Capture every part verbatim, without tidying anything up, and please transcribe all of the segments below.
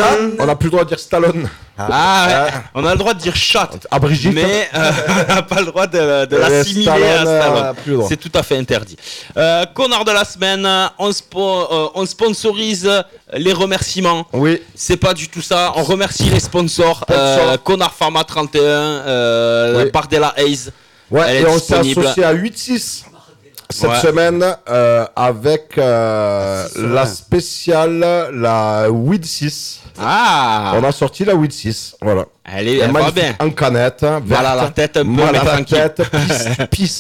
Ah, on n'a plus le droit de dire Stallone. Ah, ouais. ah. On a le droit de dire shot. À Brigitte. Mais euh, on n'a pas le droit de, de l'assimiler à Stallone. Euh, C'est tout à fait interdit. Euh, connard de la semaine, on, spo- euh, on sponsorise les remerciements. Oui. C'est pas du tout ça. On remercie les sponsors. Euh, Connard Pharma trente et un, euh, oui. Bardella Hayes. Ouais, et on s'est associé à huit six cette ouais. semaine euh, avec euh, ah, la spéciale, la Weed six. Ah. On a sorti la Weed six, voilà. Elle est, elle va bien. En canette, verte, voilà la tête un peu, voilà mais la tranquille. Tête, pisse, pisse.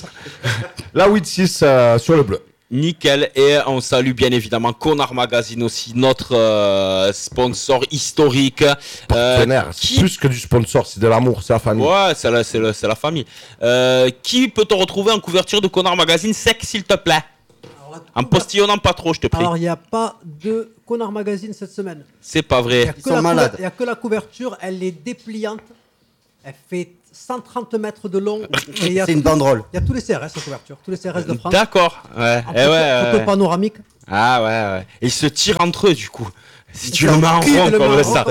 La Weed six euh, sur le bleu. Nickel, et on salue bien évidemment Connard Magazine aussi, notre euh, sponsor historique. Partenaire, euh, qui... plus que du sponsor, c'est de l'amour, c'est la famille. Ouais, c'est la, c'est la, c'est la famille. Euh, qui peut-on retrouver en couverture de Connard Magazine sec, s'il te plaît? Alors, en postillonnant pas trop, je te prie. Alors, il n'y a pas de Connard Magazine cette semaine. C'est pas vrai. Ils sont malades. Il n'y a que la couverture, elle est dépliante. Elle fait cent trente mètres de long. C'est une banderole. Il y a tous les C R S en couverture, tous les C R S de France. D'accord. Ouais. En eh photo, ouais, photo ouais. panoramique. Ah ouais, ouais. Et ils se tirent entre eux du coup. Si tu le mets en rond comme ça.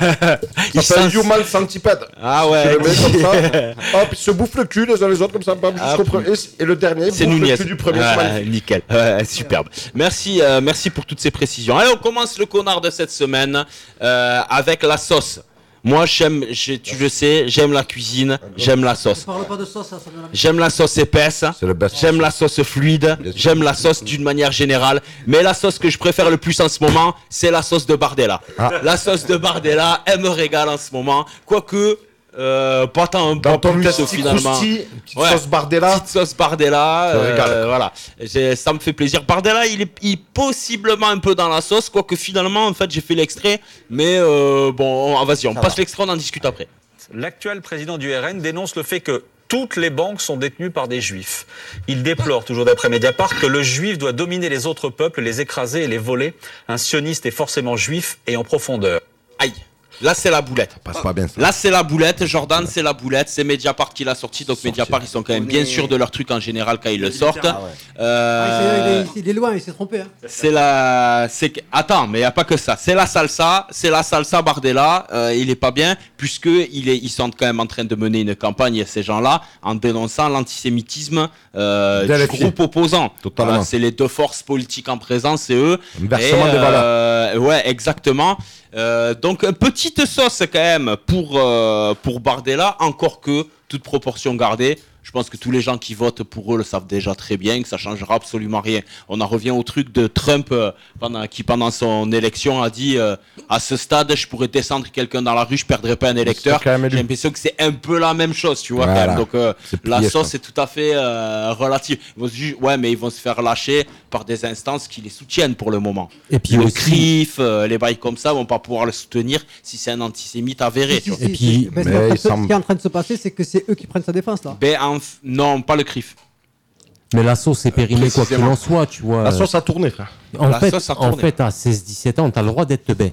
Ils sont human centipède. Ah ouais. Tu le mets comme ça. Hop, ils se bouffent le cul les uns les autres comme ça. Ah, pre- et, et le dernier, c'est bouffe Nunez. le cul du premier. Ah, nickel. Ouais, superbe. Merci, euh, merci pour toutes ces précisions. Allez, on commence le connard de cette semaine euh, avec la sauce. Moi, j'aime, je, tu le sais, j'aime la cuisine, j'aime la sauce. Parle pas de sauce, ça, ça j'aime la sauce épaisse, j'aime la sauce fluide, j'aime la sauce d'une manière générale. Mais la sauce que je préfère le plus en ce moment, c'est la sauce de Bardella. Ah. La sauce de Bardella, elle me régale en ce moment. Quoique, euh, pas tant, dans pas ton plus finalement. Petite ouais. sauce Bardella. Petite sauce Bardella, euh, voilà. J'ai, ça me fait plaisir. Bardella, il est, il est possiblement un peu dans la sauce, quoique finalement, en fait, j'ai fait l'extrait. Mais euh, bon, vas-y, on ça passe va. L'extrait, on en discute après. L'actuel président du R N dénonce le fait que toutes les banques sont détenues par des juifs. Il déplore, toujours d'après Mediapart, que le juif doit dominer les autres peuples, les écraser et les voler. Un sioniste est forcément juif et en profondeur. Aïe. Là, c'est la boulette. Ça passe pas bien, ça. Là, c'est la boulette. Jordan, c'est la boulette. C'est Mediapart qui l'a sorti. Donc, Sorti. Mediapart, ils sont quand même bien sûrs de leur truc en général quand ils le sortent. Ah ouais. euh... ah, il, est, il est loin, il s'est trompé. Hein. C'est la. C'est... Attends, mais il n'y a pas que ça. C'est la salsa. C'est la salsa Bardella. Euh, il est pas bien, puisque il est... ils sont quand même en train de mener une campagne, ces gens-là, en dénonçant l'antisémitisme euh, du groupe opposant. Totalement. Euh, c'est les deux forces politiques en présence, c'est eux. Inversement des valeurs. Euh, ouais, exactement. Euh, donc petite sauce quand même pour euh, pour Bardella, encore que toute proportion gardée. Je pense que tous les gens qui votent pour eux le savent déjà très bien que ça changera absolument rien. On en revient au truc de Trump euh, pendant, qui pendant son élection a dit euh, à ce stade je pourrais descendre quelqu'un dans la rue, je perdrais pas un électeur. J'ai l'impression que c'est un peu la même chose, tu vois. Voilà. Quand même. Donc euh, la plié, sauce est tout à fait euh, relative. Ils vont se dire, ouais, mais ils vont se faire lâcher par des instances qui les soutiennent pour le moment. Et puis le aussi... C R I F, euh, les bails comme ça vont pas pouvoir le soutenir si c'est un antisémite avéré. Si, si, et si, puis, mais mais ce, semble... ce qui est en train de se passer, c'est que c'est eux qui prennent sa défense là. Ben, en... Non, pas le C R I F. Mais la sauce est périmée quoi qu'il en soit, tu vois. La sauce a tourné, frère. En, la fait, sauce a tourné. En fait, à seize dix-sept ans, tu as le droit d'être teubé.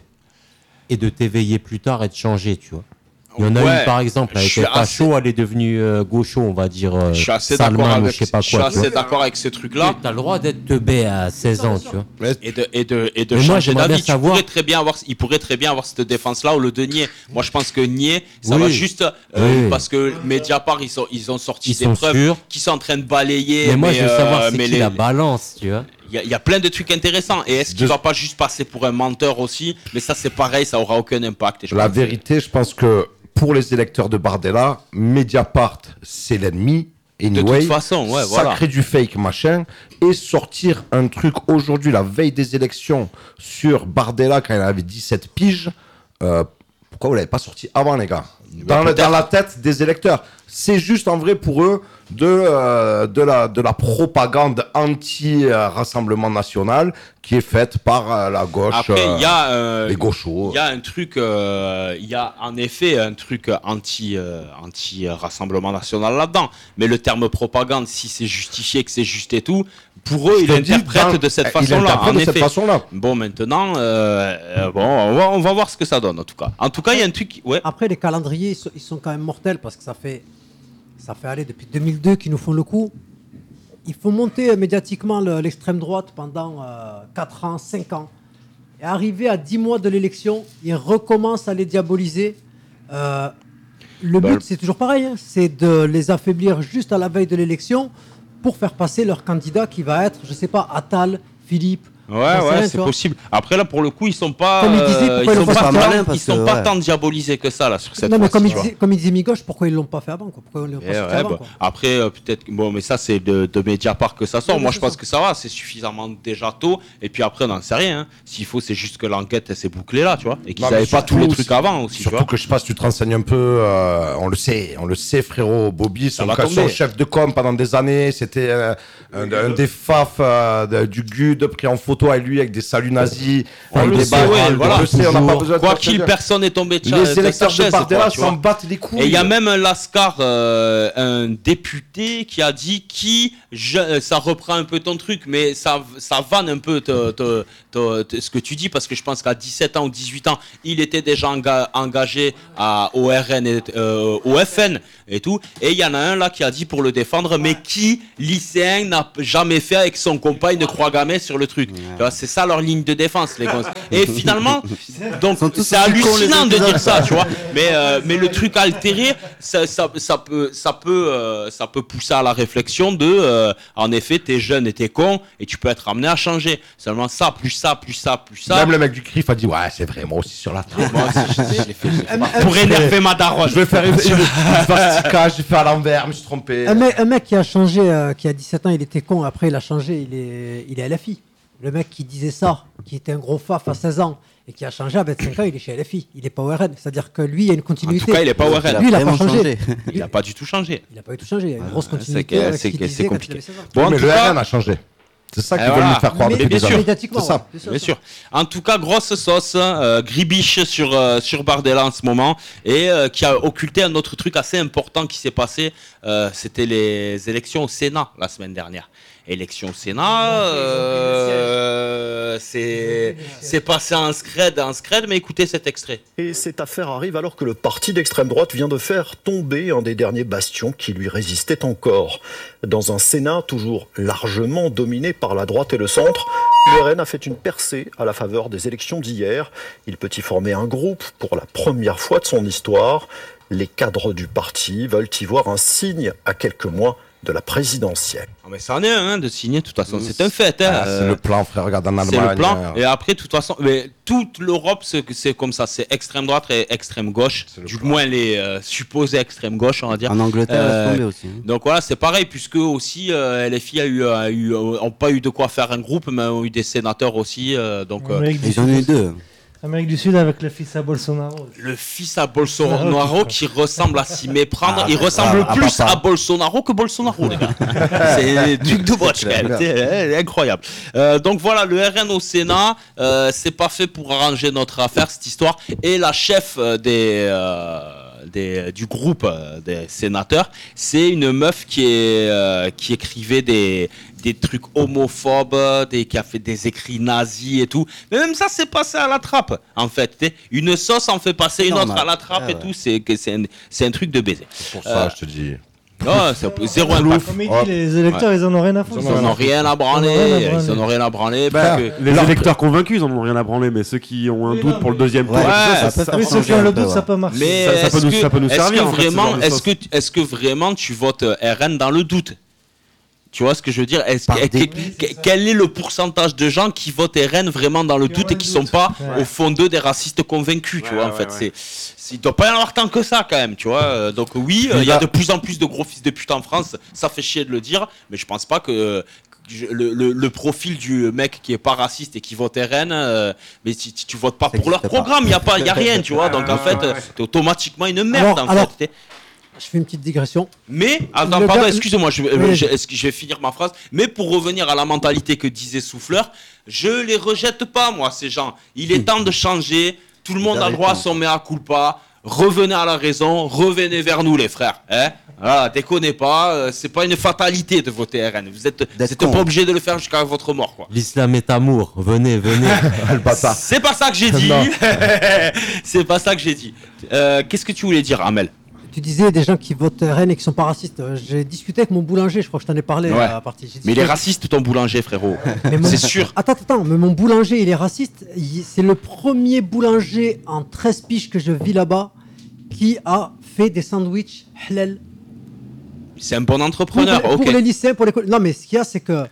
Et de t'éveiller plus tard et de changer, tu vois. Il y en a ouais, une, par exemple, elle était pas chaud, elle est devenue euh, gaucho, on va dire. Euh, je suis assez d'accord avec, je sais pas je quoi, suis assez d'accord avec ce truc-là. Tu as le droit d'être teubé à seize ans, tu vois. Et de, et de, et de changer d'avis. Tu pourrais très bien avoir, il pourrait très bien avoir cette défense-là ou le de nier. Moi, je pense que nier, ça oui. va juste euh, oui. parce que Mediapart, ils, sont, ils ont sorti ils des sont preuves sûrs. qui sont en train de balayer. Mais moi, mais je veux euh, savoir c'est mais qui les... la balance, tu vois. Il y, y a plein de trucs intéressants. Et est-ce qu'il ne va pas juste passer pour un menteur aussi? Mais ça, c'est pareil, ça aura aucun impact. Et je la vérité, je pense que pour les électeurs de Bardella, Mediapart, c'est l'ennemi. Anyway, de toute façon, ouais, ça voilà. crée du fake, machin. Et sortir un truc aujourd'hui, la veille des élections, sur Bardella, quand il avait dix-sept piges, euh, pourquoi vous ne l'avez pas sorti avant, les gars? Dans, le, dans la tête des électeurs. C'est juste, en vrai, pour eux, de, euh, de, la, de la propagande anti-Rassemblement national qui est faite par euh, la gauche, Après, y a, euh, les gauchos. Il y a un truc, il euh, y a en effet un truc anti, euh, anti-Rassemblement national là-dedans. Mais le terme propagande, si c'est justifié, que c'est juste et tout, pour eux, ils l'interprètent de cette façon-là. En de effet. Cette façon-là. Bon, maintenant, euh, euh, bon, on va, on va voir ce que ça donne, en tout cas. En tout cas, il y a un truc... Ouais. Après, les calendriers, ils sont, ils sont quand même mortels parce que ça fait... Ça fait aller depuis deux mille deux qu'ils nous font le coup. Il faut monter médiatiquement le, l'extrême droite pendant euh, quatre ans, cinq ans. Et arrivé à dix mois de l'élection, ils recommencent à les diaboliser. Euh, le Bah, but, le- c'est toujours pareil, hein, c'est de les affaiblir juste à la veille de l'élection pour faire passer leur candidat qui va être, je sais pas, Attal, Philippe. Ouais, j'en sais ouais, rien, c'est tu vois. possible. Après, là, pour le coup, ils sont pas. Comme il disait, euh, pourquoi ils ils sont l'ont pas pas, fait malins, avant, ils parce sont que, pas ouais. tant diabolisés que ça, là, sur cette Non, mais fois-ci, comme il, tu vois. disait, comme il disait Migoche, pourquoi ils l'ont pas fait avant quoi? Pourquoi ils l'ont pas Eh sorti ouais, avant bah, quoi? après, euh, peut-être. Bon, mais ça, c'est de, de Mediapart que ça sort. Ouais, Moi, mais je c'est pense ça. que ça va, c'est suffisamment déjà tôt. Et puis après, on n'en sait rien. Hein. S'il faut, c'est juste que l'enquête, elle s'est bouclée là, tu vois. Et qu'ils Non, mais n'avaient pas tous les surtout, trucs c'est- avant aussi, tu Surtout vois. que je sais pas si tu te renseignes un peu, euh, on le sait, on le sait frérot, Bobby, son, va son tomber. chef de com pendant des années, c'était euh, un, un des faf euh, de- du G U D pris en photo avec lui avec des saluts nazis. On avec le des sait, balles, ouais, on voilà. le sait, on n'a pas Toujours. besoin de Quoi faire qu'il, ça. personne n'est tombé de, cha- Les de sa électeurs de chaise, cette Bardella fois, tu vois. s'en battent les couilles. Et il y a même un Lascar, euh, un député, qui a dit qui, je- euh, ça reprend un peu ton truc, mais ça, ça vanne un peu te- te- te- te- ce que tu dis, parce que je pense qu'à dix-sept ans ou dix-huit ans, il était déjà enga- engagé à, au R N, et, euh, au F N et tout. Et il y en a un là qui a dit pour le défendre, mais qui, lycéen, n'a jamais fait avec son compagne de croix gammée sur le truc. Tu vois, c'est ça leur ligne de défense, les gosses. Et finalement, donc sont tous c'est aussi cons, les hallucinant uns de que les dire autres. ça, tu vois. Mais, euh, mais le truc altéré, ça, ça, ça peut, ça, peut, euh, ça peut pousser à la réflexion de, euh, en effet, t'es jeune et t'es con, et tu peux être amené à changer. Seulement ça, plus ça, plus ça, plus ça. Même le mec du C R I F a dit ouais c'est vrai moi aussi sur la table. Moi aussi, je, je l'ai fait. Un- un- Pour énerver ma daronne. Je vais faire une, une, une svastika, j'ai fait à l'envers, je me suis trompé. Un mec, un mec qui a changé, euh, qui a dix-sept ans, il était con, après il a changé, il est, il est L F I. Le mec qui disait ça, qui était un gros faf à seize ans, et qui a changé à vingt-cinq ans, il est chez L F I. Il est pas au R N. C'est-à-dire que lui, il y a une En continuité. tout cas, il est pas au R N. Lui, il a pas vraiment changé. Il n'a pas du tout changé. Il n'a pas du tout changé. Il y a une grosse c'est continuité que- avec c'est ce qu'il que c'est disait quand il compliqué. avait seize ans. Bon, en mais tout le cas, R N a changé. C'est ça qu'ils Eh veulent voilà. nous faire croire Mais depuis bien des sûr. années. Médiatiquement, C'est ça. ouais, Bien sûr. En tout cas, grosse sauce, euh, gribiche sur, euh, sur Bardella en ce moment, et euh, qui a occulté un autre truc assez important qui s'est passé. Euh, C'était les élections au Sénat la semaine dernière. Élections au Sénat, euh, c'est c'est passé en scred, en scred, mais écoutez cet extrait. Et cette affaire arrive alors que le parti d'extrême droite vient de faire tomber un des derniers bastions qui lui résistait encore. Dans un Sénat toujours largement dominé par la droite et le centre, le R N a fait une percée à la faveur des élections d'hier. Il peut y former un groupe pour la première fois de son histoire. Les cadres du parti veulent y voir un signe à quelques mois de la présidentielle. Ah, mais c'en est un hein, de signer, de toute façon, c'est un fait. Hein, Ah, c'est euh, le plan, frère, regarde en C'est Allemagne. le plan. euh, Et après, de toute façon, mais toute l'Europe, c'est c'est comme ça. C'est extrême droite et extrême gauche. C'est le Du plan. moins, les euh, supposés extrême gauche, on va dire. En Angleterre, Euh, laisse tomber aussi. hein. Donc voilà, c'est pareil, puisque aussi euh, L F I a eu, a eu, ont pas eu de quoi faire un groupe, mais ont eu des sénateurs aussi. euh, donc euh, Amérique, du Ils en ont eu Sud, deux. Amérique du Sud avec le fils à Bolsonaro. le fils à Bolsonaro qui ressemble à s'y méprendre, Ah, il bah, ressemble ah, plus papa. à Bolsonaro que Bolsonaro, les gars. C'est duc de Bosch, quand même. C'est incroyable. Euh, donc voilà, le R N au Sénat, euh, c'est pas fait pour arranger notre affaire, cette histoire. Et la chef euh, des, euh, des, du groupe euh, des sénateurs, c'est une meuf qui, est, euh, qui écrivait des, des trucs homophobes, des, qui a fait des écrits nazis et tout. Mais même ça, c'est passé à la trappe, en fait. T'sais. Une sauce en fait passer une autre normal. à la trappe Ah et ouais. tout. C'est que c'est un, c'est un truc de baiser. Pour ça, Euh, je te dis. Non, c'est zéro impact. Comme il dit, Oh. les électeurs, ils en ont rien à foutre. Ils en ont rien à branler. Ils en ont rien à branler. Ils en ont rien à branler. Ben, parce que- Les Alors, électeurs convaincus, ils en ont rien à branler, mais ceux qui ont un Oui, doute non, pour le mais- deuxième tour, Ouais, tout ça, ça ça- peut ça- faire Oui, changer ceux qui ont un le peu, doute, ouais. ça peut marcher. Mais Ça- ça peut est-ce nous- que- ça peut nous est-ce servir, que en fait, ce vraiment, genre de est-ce sauce. que, est-ce que vraiment tu votes euh, R N dans le doute? Tu vois ce que je veux dire? Est-ce Par que- dépit. que- Quel est le pourcentage de gens qui votent R N vraiment dans le doute et qui sont pas Ouais. au fond d'eux des racistes convaincus, tu Ouais, vois, en ouais, fait, ouais. c'est, c'est- il doit pas y en avoir tant que ça quand même, tu vois. Euh, Donc oui, euh, il y a de plus en plus de gros fils de pute en France, ça fait chier de le dire, mais je pense pas que que je- le, le- le profil du mec qui est pas raciste et qui vote R N, euh, mais si, si tu votes pas Ça pour leur existe pas. programme, il y a pas, il y a rien, tu vois. Donc en fait, euh, t'es automatiquement une merde Alors- en alors- fait. Je fais une petite digression. Mais, attends, Le pardon, gars- excusez-moi, je, euh, Oui. je, est-ce que je vais finir ma phrase. Mais pour revenir à la mentalité que disait Souffleur, je les rejette pas, moi, ces gens. Il est temps de changer. Tout le monde a avez droit à temps. son mea culpa. Revenez à la raison. Revenez vers nous, les frères. Hein, voilà, déconnez pas. euh, c'est pas une fatalité de voter R N. Vous êtes, vous êtes con. pas obligé de le faire jusqu'à votre mort, quoi. L'islam est amour. Venez, venez. Le bâtard. C'est pas ça que j'ai dit. Non. C'est pas ça que j'ai dit. Euh, qu'est-ce que tu voulais dire, Amel? Tu disais des gens qui votent R N et qui sont pas racistes. Euh, J'ai discuté avec mon boulanger, je crois que je t'en ai parlé Ouais. à la partie. J'ai Mais il est discuté- raciste ton boulanger, frérot. Mais mon- C'est sûr. Attends, attends, mais mon boulanger, il est raciste. Il- C'est le premier boulanger en treize piges que je vis là-bas qui a fait des sandwichs halal. C'est un bon Pour, entrepreneur, pour ok. les lycéens, pour les... co- Non, mais ce qu'il y a, c'est que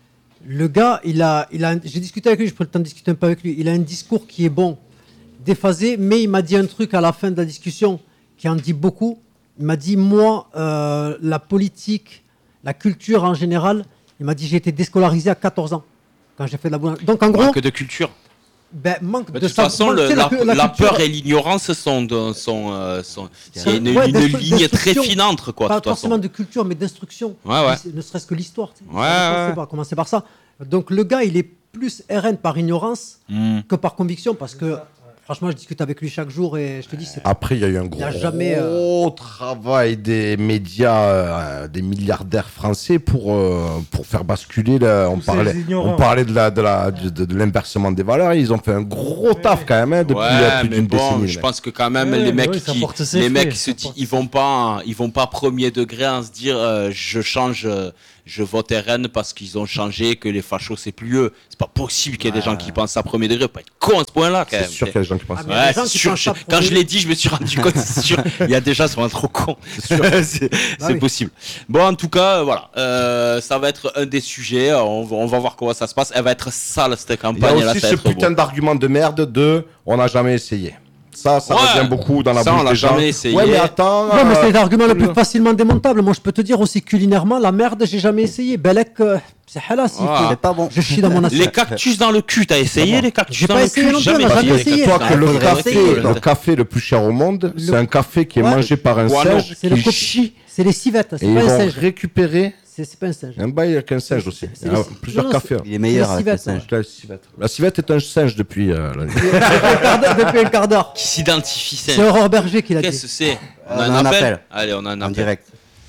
le gars, il a, il a, un- j'ai discuté avec lui, je prends le temps de discuter un peu avec lui. Il a un discours qui est bon, déphasé, mais il m'a dit un truc à la fin de la discussion qui en dit beaucoup. Il m'a dit, moi, euh, la politique, la culture en général, il m'a dit, j'ai été déscolarisé à quatorze ans quand j'ai fait de la boulangerie. Donc en gros, Manque de culture. ben, manque Bah, de de toute façon, savoir- le- tu sais, la, cu- la culture- peur et l'ignorance sont, de- sont, euh, sont il y a une, Ouais, une d'instru- ligne très d'instruction. fine entre quoi. Pas de toute forcément façon. de culture, mais d'instruction. Ouais, ouais. Ne serait-ce que l'histoire. tu sais. Ouais, Commencer ouais. par- Commencer par ça. Donc le gars, il est plus R N par ignorance Hmm. que par conviction, parce que franchement, je discute avec lui chaque jour et je te dis, c'est Après, il y a eu un Il gros y a jamais, euh, travail des médias, euh, des milliardaires français pour, euh, pour faire basculer. le- on, Tous ces parlait, ignorants. on parlait de la, de la, de, de- de l'inversement des valeurs. Ils ont fait un gros taf quand même hein, depuis Ouais, euh, plus mais d'une bon, décennie. je les mecs. pense que quand même Ouais, les mais mecs oui, ça qui, porte ses les fruits, mecs, ça se disent- porte ils vont pas, ils vont pas premier degré en se dire euh, je change, euh, je vote R N parce qu'ils ont changé, que les fachos c'est plus eux. C'est pas possible qu'il y ait des gens qui pensent ça premier degré. Faut pas être con à ce point-là quand C'est même. sûr qu'il y a des gens qui pensent Ah, ça. mais il y a Ouais, des gens c'est qui sûr. pensent ça je- Quand premier. je l'ai dit, je me suis rendu compte, c'est sûr. Il y a des gens qui sont trop cons. C'est c'est Bah oui. possible. Bon, en tout cas, euh, voilà. Euh, ça va être un des sujets. On va, on va voir comment ça se passe. Elle va être sale, cette Il y a campagne. Là, aussi ça ce va être putain beau. d'argument de merde de on n'a jamais essayé. Ça, ça Ouais. revient beaucoup dans la Ça, on bouche l'a des gens. jamais essayé. Ouais, mais attends. Non, mais euh, c'est l'argument le plus facilement démontable. Moi, je peux te dire aussi culinairement, la merde, j'ai jamais essayé. Belek, euh, c'est halas. il Ah. faut- C'est pas bon. Je chie dans mon Les assiette. cactus dans le cul, t'as essayé les cactus J'ai dans pas le essayé cul non plus, Jamais on a essayé jamais les essayé. cactus Toi, dans que le le cul. café, essayer. le café le plus cher au monde, c'est un café qui est Ouais. mangé par un Ou alors, singe c'est le qui cop- chie C'est les civettes, et c'est ils pas un vont singe. récupérer C'est c'est pas un singe. un bail avec un singe aussi. c'est Ah, les- plusieurs non, cafés. Il est meilleur C'est avec les le civettes, singe. La civette. La civette est un singe depuis euh, l'année. Depuis un quart d'heure- Depuis un quart d'heure. Qui s'identifie C'est singe. Aurore Berger qui l'a Qu'est-ce que dit. c'est On On a un appel Allez, on a un En appel. direct.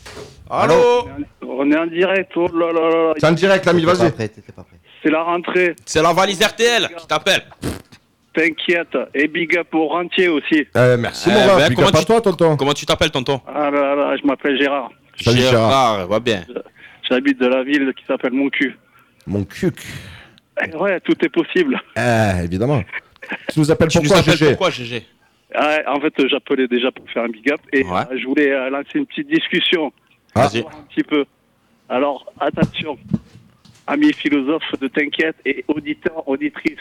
Allô On est en direct, oh là là là là. C'est en direct, l'ami, T'étais pas vas-y. prêt, t'étais pas prêt. C'est la rentrée, C'est la valise R T L qui t'appelle. t'inquiète. Et big up au rentier aussi. Euh, merci, Eh mon ben, ref. Big comment up à tu- toi, tonton. Comment tu t'appelles, tonton Ah là là, je m'appelle Gérard. Salut, Gérard. va bien. J'habite de la ville qui s'appelle Mon Cul. Mon cuc. Eh ouais, tout est possible. Eh, évidemment. Tu nous appelles Tu nous pourquoi, appelles G G pourquoi, G G Ah, en fait, j'appelais déjà pour faire un big up. Et Ouais. euh, je voulais euh, lancer une petite discussion. Ah. Vas-y. Voir un petit peu. Alors, attention, amis philosophes de T'inquiète et auditeurs, auditrices.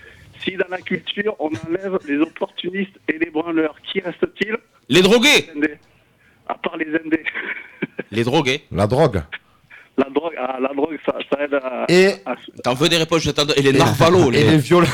Si dans la culture, on enlève les opportunistes et les branleurs, qui reste-t-il? Les drogués Les Indés. À part les Indés. Les drogués. La drogue. La drogue, ah, la drogue ça, ça aide à... Et, à- T'en veux des réponses, je t'en donne. Et les narvalos, et les... les violeurs.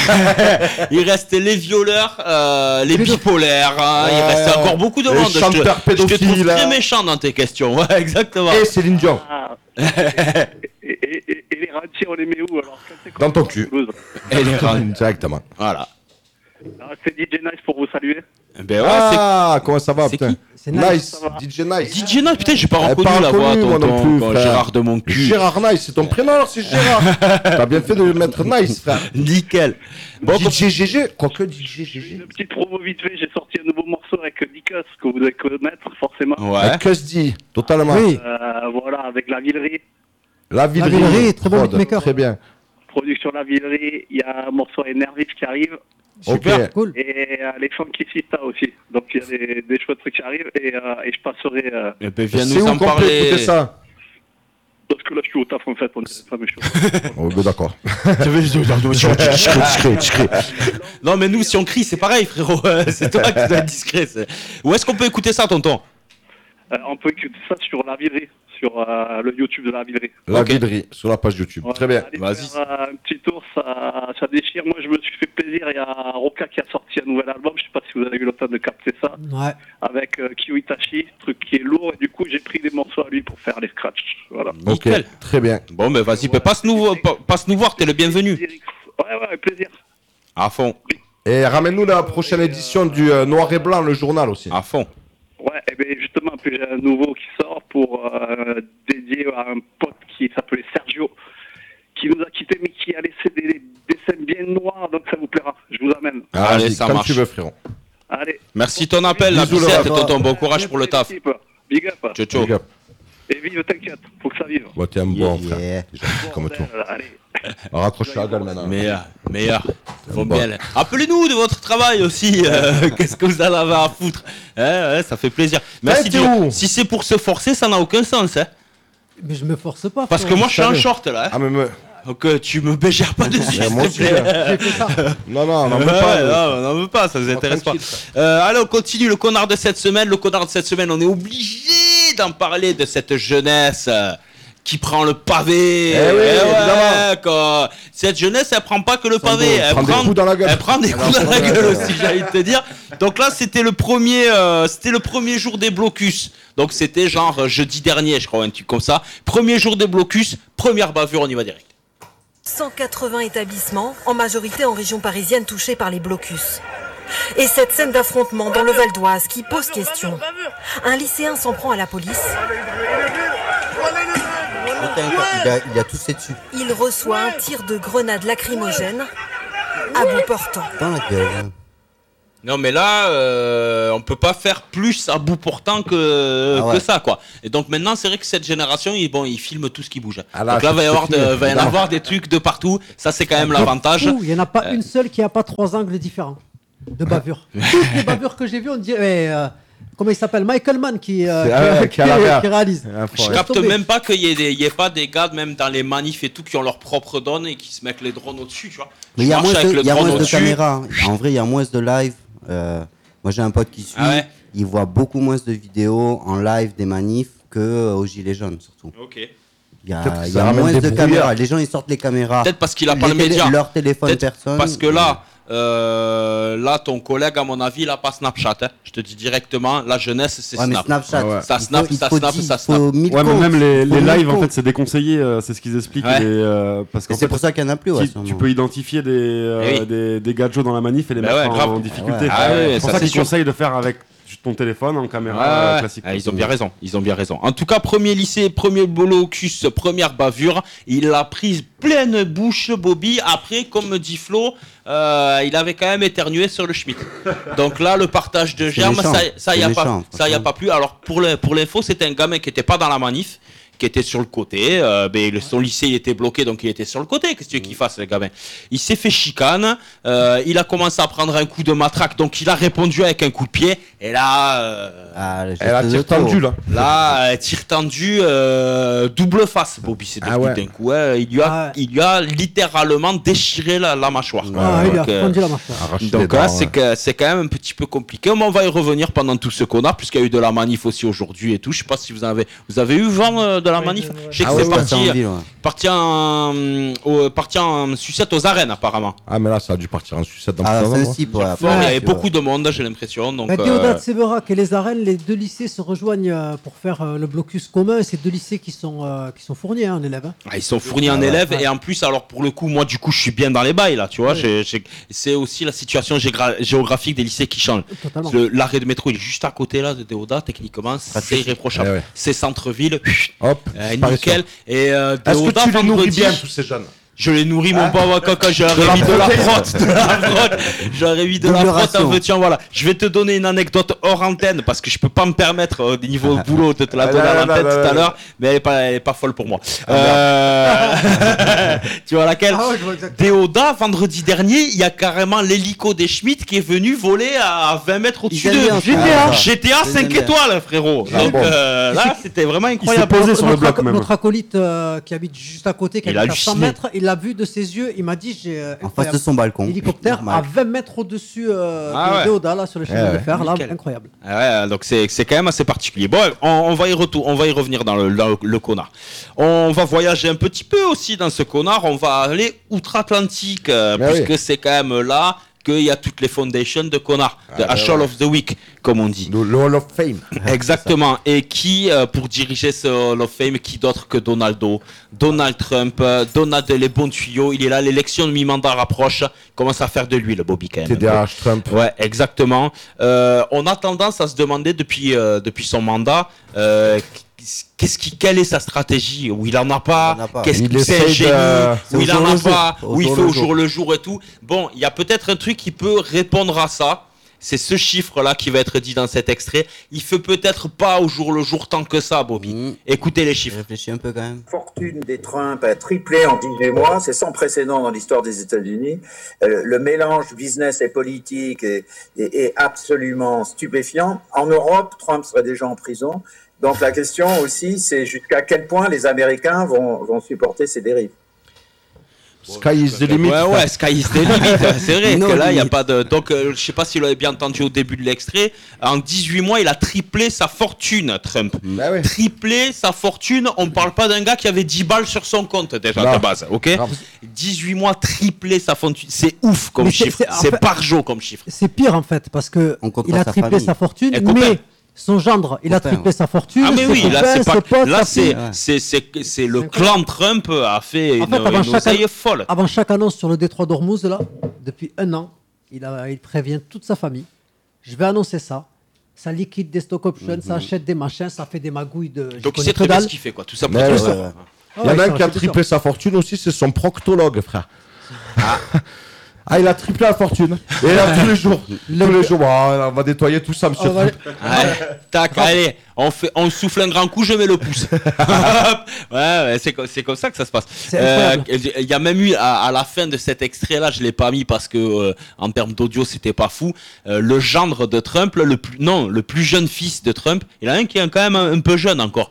Il reste les violeurs, euh, les bipolaires, hein, il Ouais, reste encore beaucoup de les monde. Je te- chanteurs Je te trouve pédophiles, très hein. méchant dans tes questions. Ouais, exactement. Et Céline Dion. Ah. et, et- et- et les rentiers, on les met où alors? Quand c'est qu'on Dans ton va à cul. Toulouse Et les rats. Directement. Voilà. Ah, c'est D J Nice pour vous saluer. Ben ouais, Ah, comment ça va, c'est putain qui C'est Nice, nice. Ça va. D J c'est Nice. D J Nice, putain, j'ai pas Eh, reconnu pas la voix, reconnu, moi non tonton, plus, quand frère. Gérard de mon cul. Gérard Nice, c'est ton prénom alors, c'est Gérard. T'as bien fait de mettre Nice, frère. Nickel. Bon, D J G G, quoique D J G G. Une petite promo vite fait, j'ai sorti un nouveau morceau avec Dicus, que vous allez connaître forcément. ouais. Avec Cusdy, totalement. Oui, Euh, voilà, avec La Villerie, La Villerie. La Villerie, très bon prod, beatmaker. Très bien. production La Villerie, il y a un morceau Énervif qui arrive, Super. Ok. cool. et euh, les Funky Sista aussi. Donc il y a des, des chouettes trucs qui arrivent, et, euh, et je passerai... Euh, Eh ben, viens C'est nous où en qu'on peut parler. écouter ça? parce que là je suis au taf en fait, on est pas méchants. Oh, ben d'accord. Non, mais nous, si on crie, c'est pareil, frérot. C'est toi qui dois être discret. c'est- Où est-ce qu'on peut écouter ça, tonton Euh, on peut écouter ça sur La Villerie, sur euh, le YouTube de La Villerie. La Ok. Villerie, sur la page YouTube. Ouais, Très bien. allez Vas-y. faire, euh, un petit tour, ça, ça déchire. Moi, je me suis fait plaisir. Il y a Roka qui a sorti un nouvel album. Je sais pas si vous avez eu le temps de capter ça. Ouais. Avec euh, Kyo Itachi, truc qui est lourd. Et du coup, j'ai pris des morceaux à lui pour faire les scratchs. Voilà. Ok, Nickel. très bien. Bon, ben vas-y, ben, passe-nous pa- passe-nous voir, t'es le bienvenu. Ouais, ouais, avec plaisir. À fond, Et ramène-nous la prochaine édition du euh, Noir et Blanc, le journal aussi. à fond. Ouais, et bien justement, puis j'ai un nouveau qui sort pour euh, dédié à un pote qui s'appelait Sergio, qui nous a quittés, mais qui a laissé des, des dessins bien noirs. Donc ça vous plaira. Je vous amène. Ah, Allez, vas-y, ça comme marche. tu veux, frérot. Allez. Merci de ton appel, la Bisous, Bicette, le tonton. Bon courage pour le taf. Big up. Ciao, ciao. Big up. Et vive, t'inquiète, faut que ça vive. Ouais, t'es un bon Yeah. frère. T'es gentil comme tout. Allez. Raccroche la gueule maintenant. Meilleur, meilleur. Vont Bon. bien. Appelez-nous de votre travail aussi. euh, Qu'est-ce que vous allez avoir à foutre? Eh, ouais, ça fait plaisir. Merci. t'es Dieu. où Si c'est pour se forcer, ça n'a aucun sens. Hein. Mais je me force pas. Parce que frère. moi, je suis en savais. short là. hein. Ah, mais me- Donc euh, tu me bégères pas dessus, Mais moi s'il te aussi, plaît. hein. J'ai fait ça. Non, non, on n'en Ouais, veut pas. nous. non, on n'en veut pas, ça vous intéresse pas. tranquille, ça. Euh, allez, on continue le connard de cette semaine. Le connard de cette semaine, on est obligé d'en parler de cette jeunesse euh, qui prend le pavé. Eh oui, évidemment. quoi. Cette jeunesse, elle prend pas que le pavé, Elle elle prend des prend coups dans la gueule. Elle prend des Elle coups en dans prend la dans la gueule gueule. aussi, j'ai envie de te dire. Donc là, c'était le premier, euh, c'était le premier jour des blocus. Donc c'était genre euh, jeudi dernier, je crois, un truc comme ça. Premier jour des blocus, première bavure, on y va direct. cent quatre-vingts établissements, en majorité en région parisienne, touchés par les blocus. Et cette scène d'affrontement dans le Val d'Oise qui pose question. Un lycéen s'en prend à la police. Il a, il a toussé dessus. Il reçoit un tir de grenade lacrymogène à bout portant. Dans la gueule. Non mais là, euh, on peut pas faire plus à bout portant que, Ah ouais. que ça quoi. Et donc maintenant c'est vrai que cette génération, ils, bon, ils filment tout ce qui bouge. Ah là, donc là, il va y c'est avoir, de- fini, va y en évidemment. avoir des trucs de partout. Ça c'est quand même l'avantage. Ouh, Il n'y en a pas Euh. une seule qui n'a pas trois angles différents de bavure. Toutes les bavures que j'ai vues, on dirait. euh, comment il s'appelle Michael Mann qui, euh, C'est- qui, ah ouais, qui- qui a la réa. qui réalise. Ah, Je faut- capte tomber. même pas qu'il y ait, des- il y ait pas des gars même dans les manifs et tout qui ont leur propre drone et qui se mettent les drones au-dessus, tu vois. Mais Je il y a marche moins avec de, le il y a drone moins de au-dessus. caméras. En vrai, il y a moins de live. Euh, moi, j'ai un pote qui suit. Ah ouais. Il voit beaucoup moins de vidéos en live des manifs que euh, aux Gilets jaunes, surtout. Ok. Il y a, Peut-être que il y ça a ramène moins des de brouillards. caméras. Les gens, ils sortent les caméras. Peut-être parce qu'il a Les pas le télé- média. Leur téléphone Peut-être personne. Parce que là, euh, là, ton collègue, à mon avis, il a pas Snapchat. hein. Je te dis directement, la jeunesse, c'est Ouais, mais Snap. Snapchat. Ah ouais. Ça il snap, faut- il ça faut snap, dix- ça il faut snap. mille Ouais, mais comptes. même les, Il faut les mille lives, en comptes. fait, c'est déconseillé. euh, c'est ce qu'ils expliquent. Ouais. les, euh, parce Et qu'en c'est fait, pour ça qu'il n'y en a plus. Ouais, tu, sûrement. tu peux identifier des, euh, Eh oui. des, des gadgets dans la manif et les Bah mettre ouais, en, grave. en difficulté. Ouais. Ah ouais, c'est pour ça, ça c'est qu'ils sûr. conseillent de faire avec ton téléphone en caméra Ouais, euh, ouais. classique. Ah, ils ont bien raison, ils ont bien raison. En tout cas, premier lycée, premier blocus, première bavure, il l'a prise pleine bouche, Bobby. Après, comme me dit Flo, euh, il avait quand même éternué sur le Schmitt. Donc là, le partage de germes, méchant. ça, ça y a C'est pas, méchant, ça y a pas plu. Alors pour le, pour l'info, c'était un gamin qui était pas dans la manif, qui était sur le côté. Euh, ben, le- son lycée il était bloqué, donc il était sur le côté. Qu'est-ce que tu veux qu'il fasse, le gamin? Il s'est fait chicane. Euh, il a commencé à prendre un coup de matraque, donc il a répondu avec un coup de pied. Et là, euh, Ah, le geste Elle a de tir trop. tendu là. là, euh, tir tendu, euh, double face. Bobby s'est Ah devenu ouais. d'un coup. ouais, il lui a, Ah ouais. il lui a littéralement déchiré la, la mâchoire. quoi. Ah, il a Donc, euh, fondu la mâchoire. Arracher les donc dents, là, ouais. c'est que c'est quand même un petit peu compliqué. Mais on va y revenir pendant tout ce connard, puisqu'il y a eu de la manif aussi aujourd'hui et tout. Je sais pas si vous avez, vous avez eu vent euh, de la Oui, manif. ouais, ouais. Je sais que Ah c'est ouais, parti, Ça en ville, ouais. parti en, au- parti en sucette aux arènes apparemment. Ah, mais là, ça a dû partir en sucette dans Ah, plusieurs endroits. Saint-Cyr, ouais. Fort, il y avait Ouais. beaucoup de monde, j'ai l'impression. Donc, Bah, euh, Déodat, Séverac et les arènes, les deux lycées se rejoignent euh, pour faire euh, le blocus commun. C'est deux lycées qui sont, euh, qui sont fournis hein, en élèves. hein. ah, ils sont fournis en ouais, élèves ouais. et en plus, alors pour le coup, moi du coup, je suis bien dans les bails là, tu vois. j'ai- j'ai- C'est aussi la situation gégra- géographique des lycées qui change. Totalement. Le- L'arrêt de métro, il est juste à côté là de Déodat, techniquement, c'est irréprochable. Eh ouais. C'est centre-ville, Hop, euh, disparition. nickel. Et euh, Est-ce que Déodat, tu les nourris vendredi, bien, tous ces jeunes? Je les nourris, mon Hein pauvre caca, j'aurais De la mis de la protéine. frotte, de la frotte. J'aurais mis de la Double frotte, ration. en tiens, voilà. Je vais te donner une anecdote hors antenne, parce que je peux pas me permettre, au niveau boulot, de te la Ah, donner là, à là, l'antenne là, tout là, à là. l'heure, mais elle est pas, elle est pas folle pour moi. Ah, Euh... tu vois laquelle? Ah ouais, je vois exactement. Déodat, vendredi dernier, il y a carrément l'hélico des Schmitt qui est venu voler à vingt mètres au-dessus Ils aiment d'eux. bien ça. G T A, Ah, ça. G T A Ils cinq aiment bien. étoiles, frérot. Ah Donc bon. euh, là, c'était vraiment incroyable. posé sur le notre, bloc aco- même. notre acolyte euh, qui habite juste à côté, qui Il a habite à cent halluciné. mètres, il l'a vu de ses yeux. Il m'a dit j'ai euh, En face incroyable. de son balcon. Hélicoptère Normal. à vingt mètres au-dessus euh, Ah de ouais. Déodat, là, sur le chemin Ouais, de ouais. fer. Là, Nickel. incroyable. Ah ouais, donc c'est c'est quand même assez particulier. Bon, on, on va y retour, on va y revenir dans le, dans le connard. On va voyager un petit peu aussi dans ce connard. On va aller outre-Atlantique, euh, Mais puisque oui. c'est quand même là qu'il y a toutes les foundations de connard, de Ah, Hall ouais. of the Week, comme on dit. Le, le Hall of Fame. Exactement. Et qui, euh, pour diriger ce Hall of Fame, qui d'autre que Donaldo, Donald Trump, euh, Donald les bons tuyaux. Il est là, l'élection de mi-mandat rapproche. Commence à faire de lui, le Bobby, quand même. T D A H, Trump. Ouais, exactement. Euh, on a tendance à se demander depuis, euh, depuis son mandat, euh, qu'est-ce qui, quelle est sa stratégie, où il en a pas, Il en a pas. qu'est-ce Il qu'il c'est un essaye génie, de- C'est où au il jour en le a jour. pas, Au où il jour fait le au jour. jour le jour et tout. Bon, il y a peut-être un truc qui peut répondre à ça. c'est ce chiffre-là qui va être dit dans cet extrait. Il fait peut-être pas au jour le jour tant que ça, Bobby. Mmh. Écoutez les chiffres. Réfléchis un peu quand même. La fortune des Trump a triplé en dix-huit mois, c'est sans précédent dans l'histoire des États-Unis. Euh, le mélange business et politique est, est, est absolument stupéfiant. En Europe, Trump serait déjà en prison. Donc la question aussi, c'est jusqu'à quel point les Américains vont, vont supporter ces dérives. Sky is the limit. Ouais, ouais, sky is the limit. C'est vrai no que là, il n'y a pas de. Donc, euh, je sais pas si vous l'avez bien entendu au début de l'extrait. En dix-huit mois, il a triplé sa fortune, Trump. Bah oui. Triplé sa fortune. On ne parle pas d'un gars qui avait dix balles sur son compte déjà non. de base. Ok. Non. dix-huit mois, triplé sa fortune. C'est ouf comme mais chiffre. C'est, c'est, c'est fait, par jour comme chiffre. C'est pire en fait, parce que il a triplé famille. sa fortune, mais. Son gendre, il a Copain, triplé ouais. sa fortune. Ah mais oui, copains, là c'est pas, potes, là c'est, ouais. c'est, c'est, c'est le clan Trump a fait en une, fait, avant une chaque oseille an... folle. Avant chaque annonce sur le détroit d'Ormuz, là, depuis un an, il, a, il prévient toute sa famille. Je vais annoncer ça. Ça liquide des stock options, mm-hmm. ça achète des machins, ça fait des magouilles de. Donc il sait très bien ce qu'il fait, quoi. Tout ça pour ouais, tout ouais, ça. Ouais. Ah, il y en a un qui a triplé sa fortune aussi, c'est son proctologue, frère. Ah. Ah, il a triplé la fortune. Et là, tous les jours. Le... Tous les jours. Bon, on va nettoyer tout ça, monsieur. Oh, ouais. Allez, tac, allez. On, fait, on souffle un grand coup, je mets le pouce. ouais, ouais c'est, c'est comme ça que ça se passe. Il euh, y a même eu, à, à la fin de cet extrait-là, je ne l'ai pas mis parce que, euh, en termes d'audio, c'était pas fou. Euh, le gendre de Trump, le plus, non, le plus jeune fils de Trump, il y en a un qui est quand même un, un peu jeune encore.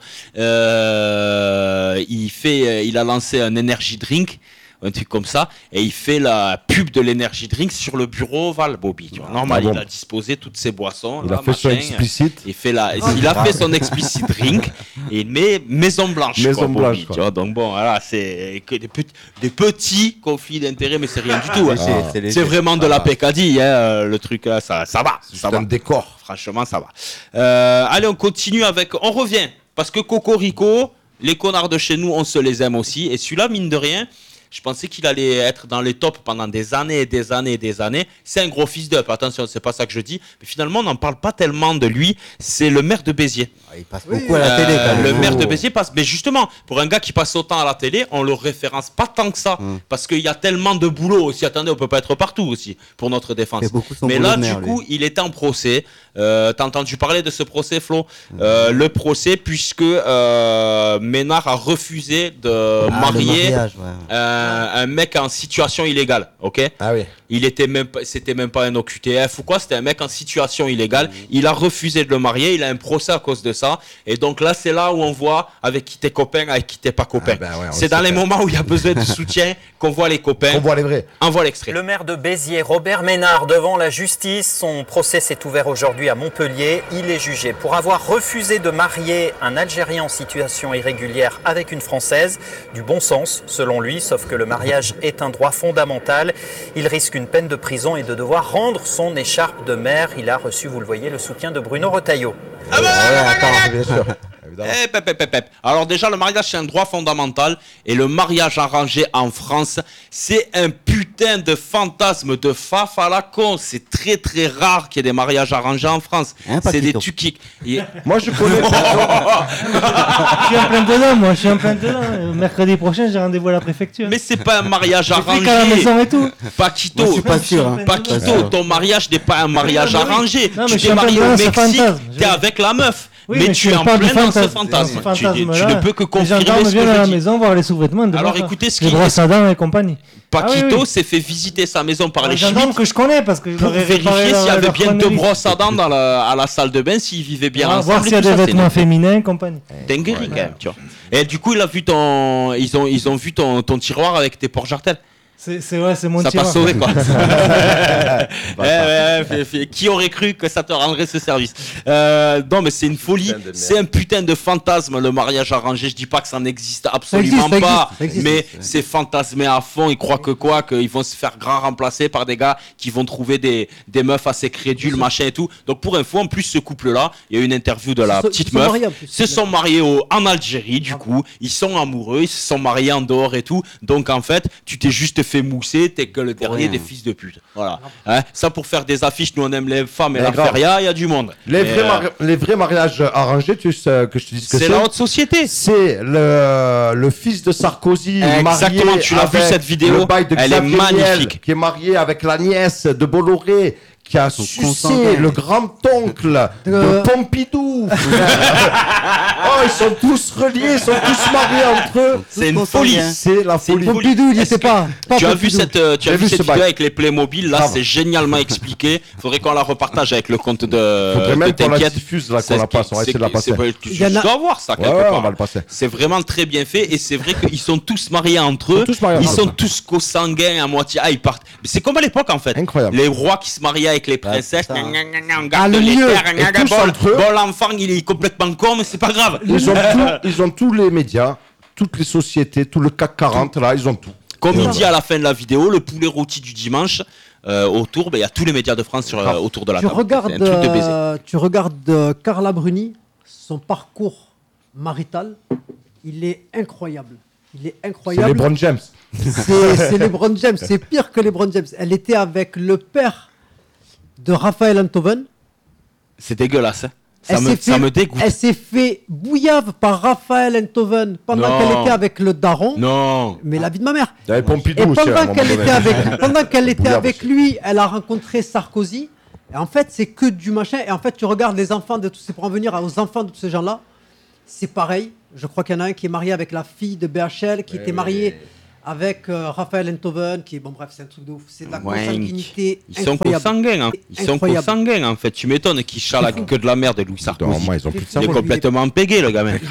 Euh, il, fait, il a lancé un energy drink. Un truc comme ça, et il fait la pub de l'energy drink sur le bureau Val Bobby. Tu vois. Normal, ah bon. Il a disposé toutes ses boissons. Il là, a fait machin, son explicit. Il fait la, il a fait son explicit drink et il met Maison Blanche. Maison quoi, Blanche. Bobby, quoi. Tu vois, donc bon, voilà, c'est que des petits, des petits conflits d'intérêts, mais c'est rien du tout. Hein. Ah, c'est, c'est, c'est vraiment de la pécadille, hein, le truc là, ça, ça va. C'est ça va. Un décor. Franchement, ça va. Euh, allez, on continue avec, on revient parce que Cocorico, les connards de chez nous, on se les aime aussi, et celui-là, mine de rien. Je pensais qu'il allait être dans les tops pendant des années et des années et des années. C'est un gros fils d'up, attention, c'est pas ça que je dis. Mais finalement, on n'en parle pas tellement de lui. C'est le maire de Béziers. Il passe oui, beaucoup à la euh, télé. Quand même. Le maire de Béziers passe. Mais justement, pour un gars qui passe autant à la télé, on le référence pas tant que ça. Hum. Parce qu'il y a tellement de boulot aussi. Attendez, on peut pas être partout aussi, pour notre défense. Mais là, maire, du coup, lui. il était en procès. Euh, t'as entendu parler de ce procès, Flo? euh, Le procès, puisque euh, Ménard a refusé de ah, marier mariage, ouais. euh, un mec en situation illégale, ok? Ah oui. Il était même pas, c'était même pas un O Q T F ou quoi, c'était un mec en situation illégale. Mmh. Il a refusé de le marier, il a un procès à cause de ça. Et donc là, c'est là où on voit avec qui t'es copain, avec qui t'es pas copain. Ah ben ouais, c'est dans les faire. moments où il y a besoin de soutien qu'on voit les copains. On voit les vrais. On voit l'extrait. Le maire de Béziers, Robert Ménard, devant la justice. Son procès s'est ouvert aujourd'hui à Montpellier. Il est jugé pour avoir refusé de marier un Algérien en situation irrégulière avec une Française. Du bon sens, selon lui, sauf que le mariage est un droit fondamental. Il risque une peine de prison et de devoir rendre son écharpe de maire. Il a reçu, vous le voyez, le soutien de Bruno Retailleau. Ah bah, ouais, attends, bien sûr. Eh, pep, pep, pep. Alors déjà, le mariage, c'est un droit fondamental. Et le mariage arrangé en France, c'est un putain de fantasme de faf à la con. C'est très très rare qu'il y ait des mariages arrangés en France. Hein, c'est des tukiks. Et... Moi, je connais... Je suis en plein dedans, moi. Je suis en plein dedans. Mercredi prochain, j'ai rendez-vous à la préfecture. Mais c'est pas un mariage arrangé. À la maison et tout. Paquito, moi, je suis pas sûr. Hein. Paquito, ton mariage n'est pas un mariage non, arrangé. Non, tu t'es marié au Mexique, t'es avec la meuf. Oui, mais, mais tu es en plein dans ce fantasme. Tu, tu ne peux que confirmer ce que je dis. viennent à la maison voir les sous-vêtements. De Alors écoutez ce qu'il les brosses à dents et compagnie. Paquito ah, oui, oui. s'est fait visiter sa maison par les gendarmes que je connais parce que je pour vérifier s'il y avait bien deux brosses à dents dans la, à la salle de bain, s'ils vivaient bien ensemble. Voir s'il y a des vêtements féminins et compagnie. Dinguerie quand même, tu vois. Et du coup, il a vu ton, ils ont, ils ont vu ton, ton tiroir avec tes porte-jartelles. C'est, c'est, ouais, c'est mon ça tiroir. Ça t'a sauvé, quoi. eh, ouais, fait, fait. Qui aurait cru que ça te rendrait ce service euh, Non, mais c'est une folie. C'est un putain de fantasme, le mariage arrangé. Je dis pas que ça n'existe absolument ça existe, pas. ça existe, mais ça c'est fantasmé à fond. Ils croient que quoi Qu'ils vont se faire grand remplacer par des gars qui vont trouver des, des meufs assez crédules, machin et tout. Donc, pour info, en plus, ce couple-là, il y a eu une interview de la so, petite meuf. Ils se sont mariés au, en Algérie, du ah. coup. Ils sont amoureux, ils se sont mariés en dehors et tout. Donc, en fait, tu t'es juste fait mousser. T'es que le dernier ouais. des fils de pute. Voilà. Hein, ça pour faire des affiches, nous on aime les femmes et la feria, il y a du monde. Les, mais vrais, euh... mari- les vrais mariages arrangés, tu sais que je te dis ce que c'est. C'est la haute société. C'est le, le fils de Sarkozy. Exactement, marié tu l'as vu cette vidéo. Le bail de Elle est magnifique. Niel, qui est marié avec la nièce de Bolloré, qui a sucé le grand-oncle de Euh. Pompidou. Oh, ils sont tous reliés, ils sont tous mariés entre eux. C'est une folie. C'est la C'est une folie. folie. Pompidou, il Est-ce était que pas. pas Tu as vu Pompidou. cette, euh, tu as J'ai vu vu cette ce vidéo bail. avec les Playmobil là, Grave. c'est génialement expliqué. Faudrait qu'on la repartage avec le compte de. Faudrait de même qu'on la T'inquiète. diffuse là, C'est qu'on la ce qui- passe. On va c'est essayer de la que- passer. c'est pas- Tu Il y en tu a- dois voir ça Ouais, quelque ouais, part. on va le passer. C'est vraiment très bien fait et c'est vrai qu'ils sont tous mariés entre eux. Ils sont tous mariés Ils entre sont eux. tous co-sanguins à moitié. Ah, ils partent. Mais c'est comme à l'époque en fait. Incroyable. Les rois qui se mariaient avec les princesses. c'est ça. gna, gna, gna, gna, on Ah, garde le les mieux. terres, gna, Et gna, tous bon, entre eux. bon, l'enfant il est complètement con mais c'est pas grave. Ils ont, tout, ils ont tous les médias, toutes les sociétés, tout le C A C quarante, là, ils ont tout. Comme il Voilà. dit à la fin de la vidéo, le poulet rôti du dimanche, euh, autour, ben, il y a tous les médias de France sur, euh, autour de la Tu table. regardes, C'est un truc de baiser. euh, tu regardes euh, Carla Bruni, son parcours marital, il est incroyable. Il est C'est incroyable. les Brown James. C'est c'est LeBron James, c'est pire que LeBron James. Elle était avec le père de Raphaël Enthoven. C'est dégueulasse. hein. Ça Elle me, s'est ça fait- me dégoûte. Elle s'est fait bouillave par Raphaël Enthoven pendant Non. qu'elle était avec le daron. Non. Mais la vie de ma mère. Il y avait Pompidou Et aussi. à un pendant moment qu'elle donné. était avec, pendant qu'elle était Bouillard avec aussi. lui, elle a rencontré Sarkozy. Et en fait, c'est que du machin. Et en fait, tu regardes les enfants de tous ces, pour en venir aux enfants de tous ces gens-là, c'est pareil. Je crois qu'il y en a un qui est marié avec la fille de B H L, qui était marié avec euh, Raphaël Enthoven, qui est bon, bref, c'est un truc de ouf. C'est de la Ouais, consanguinité Ils sont incroyable. consanguins. Hein. Ils sont Incroyable. consanguins en fait. Tu m'étonnes qu'ils charlent que de la merde de Louis Sarkozy. Normalement, ils ont plus de Il est cerveau. complètement pégué le gamin.